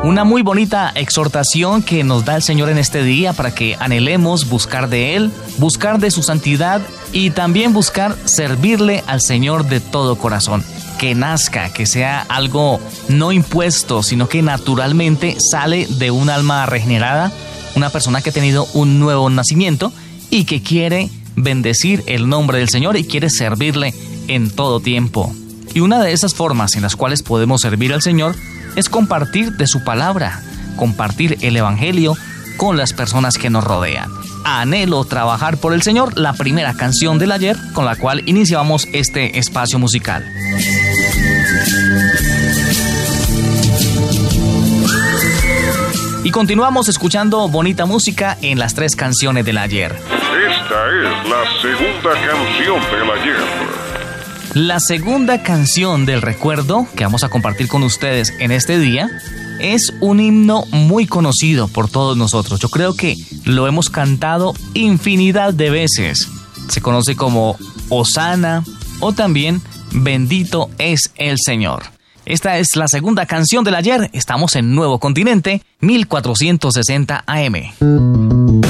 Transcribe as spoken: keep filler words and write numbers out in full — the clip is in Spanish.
Una muy bonita exhortación que nos da el Señor en este día para que anhelemos buscar de Él, buscar de su santidad y también buscar servirle al Señor de todo corazón. Que nazca, que sea algo no impuesto, sino que naturalmente sale de un alma regenerada, una persona que ha tenido un nuevo nacimiento y que quiere bendecir el nombre del Señor y quiere servirle en todo tiempo. Y una de esas formas en las cuales podemos servir al Señor es compartir de su palabra, compartir el Evangelio con las personas que nos rodean. Anhelo trabajar por el Señor, la primera canción del ayer con la cual iniciamos este espacio musical. Y continuamos escuchando bonita música en las tres canciones del ayer. Esta es la segunda canción del ayer. La segunda canción del recuerdo que vamos a compartir con ustedes en este día es un himno muy conocido por todos nosotros. Yo creo que lo hemos cantado infinidad de veces. Se conoce como Hosana o también Bendito es el Señor. Esta es la segunda canción del ayer. Estamos en Nuevo Continente, mil cuatrocientos sesenta A M.